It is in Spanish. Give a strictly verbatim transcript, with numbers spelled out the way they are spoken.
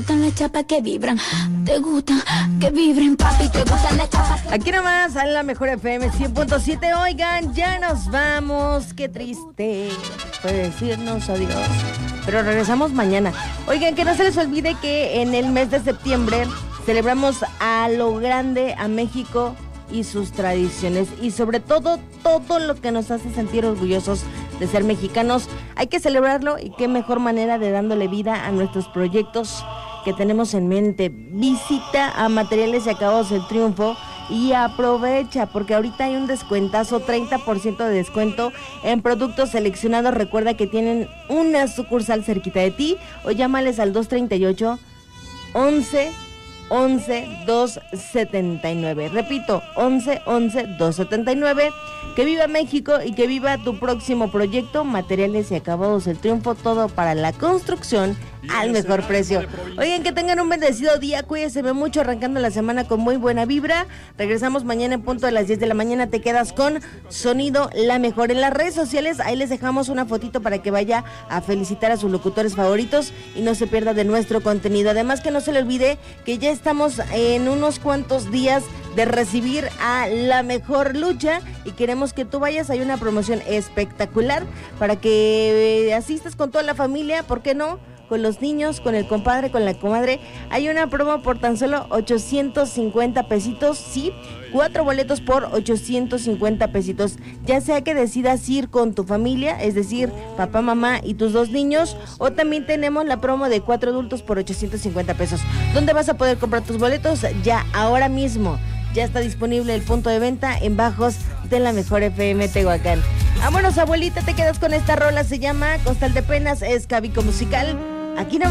Las chapas que vibran, te gustan, que vibren, papi, te gustan las chapas. Aquí nomás, a la mejor F M cien punto siete. Oigan, ya nos vamos. Qué triste fue decirnos adiós, pero regresamos mañana. Oigan, que no se les olvide que en el mes de septiembre celebramos a lo grande a México y sus tradiciones, y sobre todo, todo lo que nos hace sentir orgullosos de ser mexicanos. Hay que celebrarlo, y qué mejor manera de dándole vida a nuestros proyectos que tenemos en mente. Visita a Materiales y Acabados del Triunfo y aprovecha, porque ahorita hay un descuentazo, treinta por ciento de descuento en productos seleccionados. Recuerda que tienen una sucursal cerquita de ti, o llámales al dos treinta y ocho, once, once, doscientos setenta y nueve. Repito, once, once, doscientos setenta y nueve. Que viva México y que viva tu próximo proyecto. Materiales y Acabados del Triunfo, todo para la construcción al mejor precio. Oigan, que tengan un bendecido día, cuídense mucho, arrancando la semana con muy buena vibra. Regresamos mañana en punto de las diez de la mañana. Te quedas con Sonido La Mejor. En las redes sociales, ahí les dejamos una fotito para que vaya a felicitar a sus locutores favoritos y no se pierda de nuestro contenido. Además, que no se le olvide que ya estamos en unos cuantos días de recibir a La Mejor Lucha, y queremos que tú vayas. Hay una promoción espectacular para que eh, asistas con toda la familia, ¿por qué no? Con los niños, con el compadre, con la comadre. Hay una promo por tan solo ochocientos cincuenta pesitos, sí, cuatro boletos por ochocientos cincuenta pesitos. Ya sea que decidas ir con tu familia, es decir, papá, mamá y tus dos niños, o también tenemos la promo de cuatro adultos por ochocientos cincuenta pesos. ¿Dónde vas a poder comprar tus boletos? Ya, ahora mismo. Ya está disponible el punto de venta en Bajos de la Mejor F M Tehuacán. Vámonos, abuelita, te quedas con esta rola, se llama Costal de Penas, es Cabico Musical. Aquí no